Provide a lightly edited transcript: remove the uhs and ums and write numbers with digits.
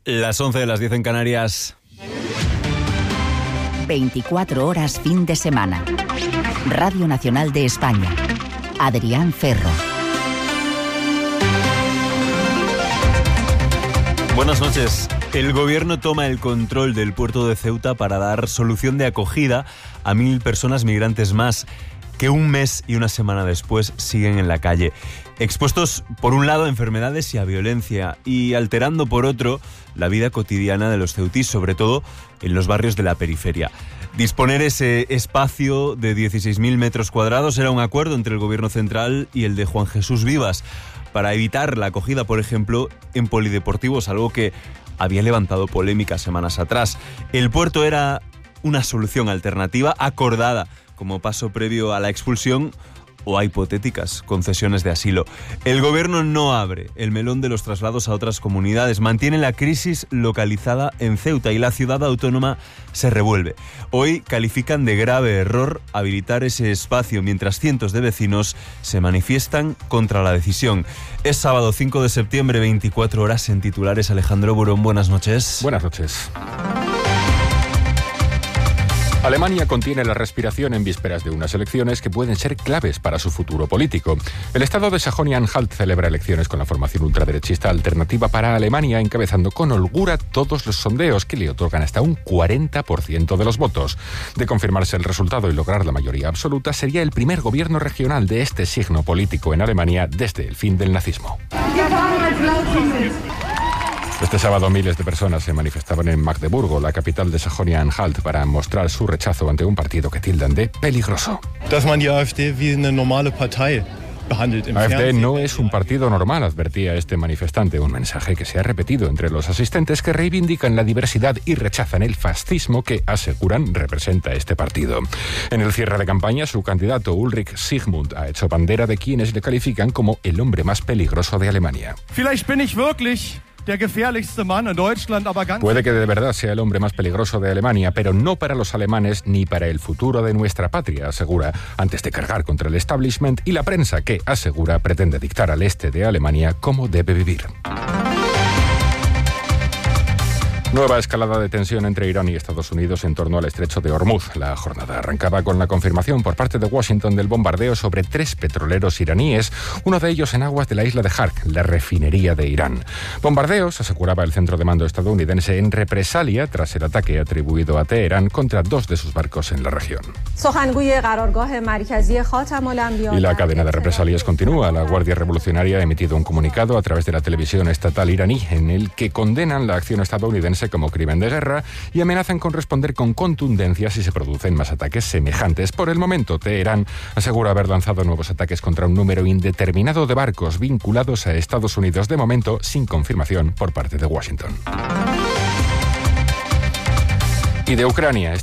Las 11 de las 10 en Canarias. 24 horas fin de semana. Radio Nacional de España. Adrián Ferro. Buenas noches. El gobierno toma el control del puerto de Ceuta para dar solución de acogida a 1.000 personas migrantes más que un mes y una semana después siguen en la calle, expuestos por un lado a enfermedades y a violencia, y alterando por otro la vida cotidiana de los ceutís, sobre todo en los barrios de la periferia. Disponer ese espacio de 16.000 metros cuadrados era un acuerdo entre el gobierno central y el de Juan Jesús Vivas para evitar la acogida, por ejemplo, en polideportivos, algo que había levantado polémica semanas atrás. El puerto era una solución alternativa acordada como paso previo a la expulsión o a hipotéticas concesiones de asilo. El gobierno no abre el melón de los traslados a otras comunidades, mantiene la crisis localizada en Ceuta y la ciudad autónoma se revuelve. Hoy califican de grave error habilitar ese espacio mientras cientos de vecinos se manifiestan contra la decisión. Es sábado 5 de septiembre, 24 horas en titulares. Alejandro Burón, buenas noches. Buenas noches. Alemania contiene la respiración en vísperas de unas elecciones que pueden ser claves para su futuro político. El estado de Sajonia-Anhalt celebra elecciones con la formación ultraderechista Alternativa para Alemania, encabezando con holgura todos los sondeos que le otorgan hasta un 40% de los votos. De confirmarse el resultado y lograr la mayoría absoluta, sería el primer gobierno regional de este signo político en Alemania desde el fin del nazismo. Este sábado miles de personas se manifestaban en Magdeburgo, la capital de Sajonia-Anhalt, para mostrar su rechazo ante un partido que tildan de peligroso. AfD no es un partido normal, advertía este manifestante, un mensaje que se ha repetido entre los asistentes que reivindican la diversidad y rechazan el fascismo que, aseguran, representa este partido. En el cierre de campaña, su candidato Ulrich Sigmund ha hecho bandera de quienes le califican como el hombre más peligroso de Alemania. Puede que de verdad sea el hombre más peligroso de Alemania, pero no para los alemanes ni para el futuro de nuestra patria, asegura, antes de cargar contra el establishment y la prensa que, asegura, pretende dictar al este de Alemania cómo debe vivir. Nueva escalada de tensión entre Irán y Estados Unidos en torno al estrecho de Hormuz. La jornada arrancaba con la confirmación por parte de Washington del bombardeo sobre 3 petroleros iraníes, uno de ellos en aguas de la isla de Hark, la refinería de Irán. Bombardeos, aseguraba el centro de mando estadounidense, en represalia tras el ataque atribuido a Teherán contra 2 de sus barcos en la región. Y la cadena de represalias continúa. La Guardia Revolucionaria ha emitido un comunicado a través de la televisión estatal iraní en el que condenan la acción estadounidense como crimen de guerra y amenazan con responder con contundencia si se producen más ataques semejantes. Por el momento, Teherán asegura haber lanzado nuevos ataques contra un número indeterminado de barcos vinculados a Estados Unidos, de momento sin confirmación por parte de Washington. Y de Ucrania.